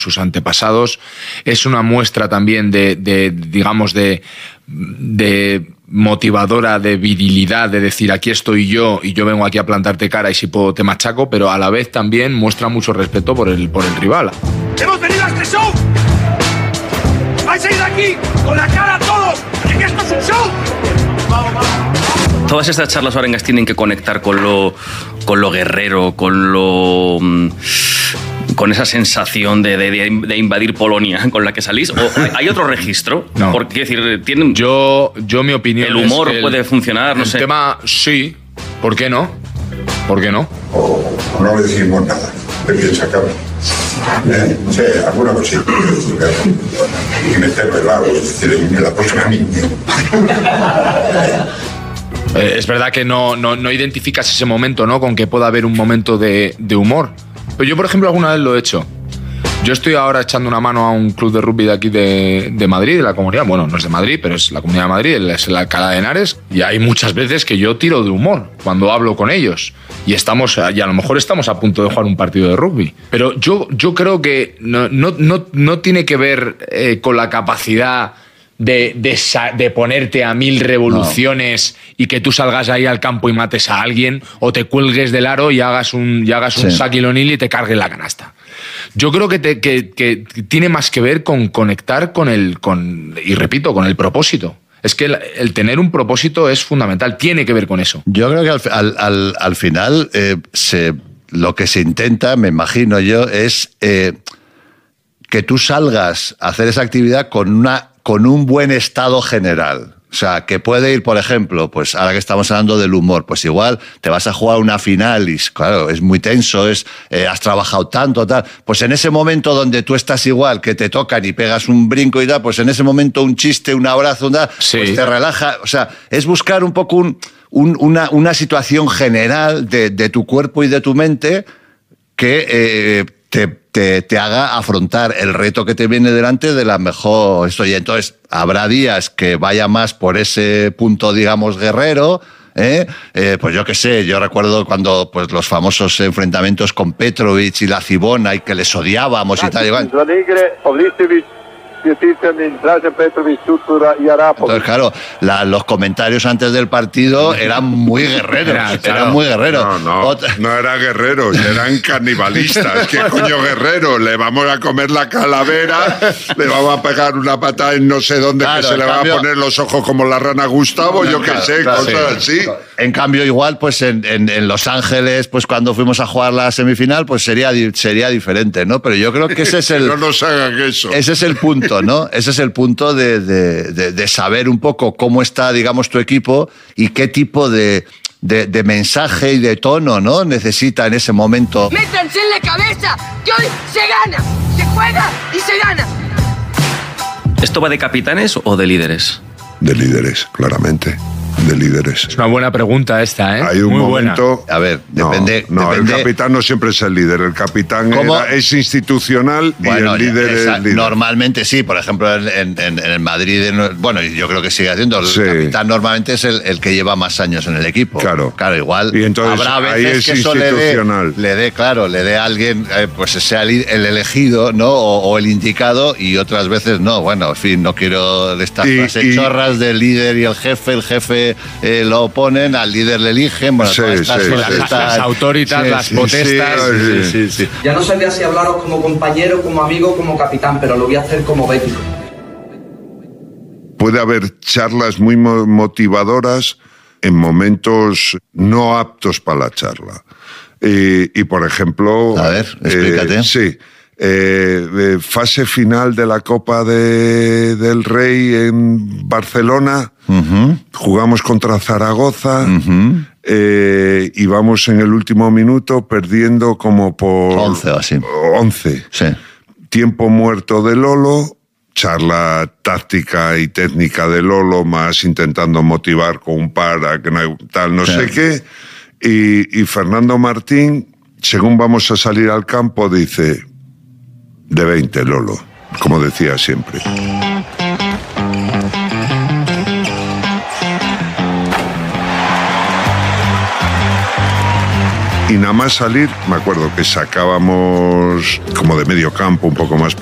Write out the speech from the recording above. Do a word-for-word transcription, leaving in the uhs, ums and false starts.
sus antepasados. Es una muestra también de, de digamos, de, de motivadora, de virilidad, de decir aquí estoy yo y yo vengo aquí a plantarte cara y si puedo te machaco, pero a la vez también muestra mucho respeto por el, por el rival. ¡Hemos venido a este show! ¡Vais a ir aquí con la cara a todos! ¡Que esto es un show! ¡Vamos, vamos! Todas estas charlas arengas tienen que conectar con lo, con lo guerrero, con lo... con esa sensación de, de, de invadir Polonia con la que salís, ¿o hay otro registro? No. Porque, es decir, tienen... Yo, yo mi opinión el humor es que puede el, funcionar, no el sé. El tema, sí. ¿Por qué no? ¿Por qué no? O, o no le decimos nada. ¿Qué piensa, cabrón? Eh, sí, alguna cosita. Y meter velado, es decir, en la próxima niña. Eh, es verdad que no, no, no identificas ese momento, ¿no? Con que pueda haber un momento de, de humor. Pero yo, por ejemplo, alguna vez lo he hecho. Yo estoy ahora echando una mano a un club de rugby de aquí de, de Madrid, de la comunidad. Bueno, no es de Madrid, pero es la comunidad de Madrid, es el Alcalá de Henares. Y hay muchas veces que yo tiro de humor cuando hablo con ellos. Y estamos, y a lo mejor estamos a punto de jugar un partido de rugby. Pero yo, yo creo que no, no, no, no tiene que ver eh, con la capacidad de, de, de ponerte a mil revoluciones no. y que tú salgas ahí al campo y mates a alguien, o te cuelgues del aro y hagas un, y hagas un sí. Shaquille O'Neal y te cargues la canasta. Yo creo que, te, que, que tiene más que ver con conectar con el, con, y repito, con el propósito. Es que el, el tener un propósito es fundamental, tiene que ver con eso. Yo creo que al, al, al, al final eh, se, lo que se intenta, me imagino yo, es eh, que tú salgas a hacer esa actividad con, una, con un buen estado general. O sea, que puede ir, por ejemplo, pues ahora que estamos hablando del humor, pues igual te vas a jugar una final y, claro, es muy tenso, es eh, has trabajado tanto, tal. Pues en ese momento donde tú estás igual, que te tocan y pegas un brinco y tal, pues en ese momento un chiste, un abrazo, un tal, sí. pues te relaja. O sea, es buscar un poco un, un, una, una situación general de, de tu cuerpo y de tu mente que eh, te... Te, te haga afrontar el reto que te viene delante de la mejor... Esto, y entonces habrá días que vaya más por ese punto, digamos, guerrero, ¿eh? Eh, pues yo qué sé, yo recuerdo cuando pues los famosos enfrentamientos con Petrovic y la Cibona y que les odiábamos y tal. Igual. Entonces, claro, la, los comentarios antes del partido eran muy guerreros, era, claro. eran muy guerreros. No, no, Otra... no eran guerreros, eran canibalistas. ¿Qué coño guerrero? Le vamos a comer la calavera, le vamos a pegar una patada en no sé dónde, claro, que se le cambio... va a poner los ojos como la rana Gustavo, yo qué claro, sé, claro, cosas sí. así. En cambio, igual, pues en, en, en Los Ángeles, pues cuando fuimos a jugar la semifinal, pues sería, sería diferente, ¿no? Pero yo creo que ese es el... no nos hagan eso. Ese es el punto, ¿no? Ese es el punto de, de, de, de saber un poco cómo está, digamos, tu equipo y qué tipo de, de, de mensaje y de tono, ¿no? necesita en ese momento. ¡Métanse en la cabeza que hoy se gana! ¡Se juega y se gana! ¿Esto va de capitanes o de líderes? De líderes, claramente. De líderes. Es una buena pregunta esta, ¿eh? Hay un Muy momento... buena. A ver, depende... No, no depende... el capitán no siempre es el líder. El capitán era, es institucional bueno, y el líder esa, es líder. Normalmente sí. Por ejemplo, en, en, en el Madrid... En, bueno, yo creo que sigue haciendo. El sí. capitán normalmente es el, el que lleva más años en el equipo. Claro. Claro, igual y entonces, habrá veces ahí es que eso le dé, le dé, claro, le dé a alguien, eh, pues sea el, el elegido, ¿no? O, o el indicado, y otras veces no. Bueno, en fin, no quiero estas y, frases y, chorras del líder y el jefe. El jefe eh, lo ponen, al líder le eligen, bueno, sí, todas estas, sí, las, sí, estas, las autoritas, sí, las sí, potestas. Sí, sí, sí, sí. Ya no sabría si hablaros como compañero, como amigo, como capitán, pero lo voy a hacer como bético. Puede haber charlas muy motivadoras en momentos no aptos para la charla. Y, y por ejemplo... A ver, explícate. Eh, sí. Eh, fase final de la Copa de, del Rey en Barcelona, uh-huh. jugamos contra Zaragoza, uh-huh. eh, y vamos en el último minuto perdiendo como por once o así. once. Sí. Tiempo muerto de Lolo, charla táctica y técnica de Lolo, más intentando motivar con un par a que no, tal no sí. sé qué, y, y Fernando Martín, según vamos a salir al campo, dice... De veinte, Lolo, como decía siempre. Y nada más salir, me acuerdo que sacábamos como de medio campo, un poco más